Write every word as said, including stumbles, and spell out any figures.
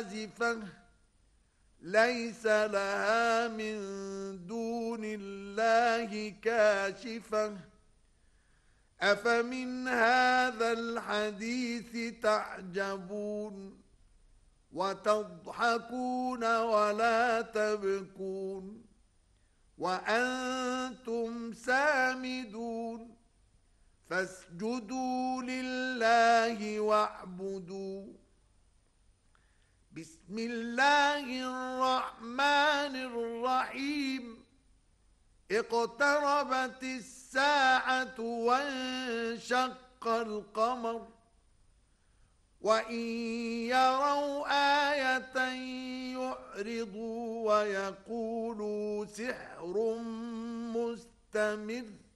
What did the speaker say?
آزفة ليس لها من دون الله كاشفة أفمن هذا الحديث تعجبون وتضحكون ولا تبكون وأنتم سامدون فاسجدوا لله واعبدوا. بسم الله الرحمن الرحيم. اقتربت الساعة وانشق القمر وإن يروا آية يعرضوا ويقولوا سحر مستمر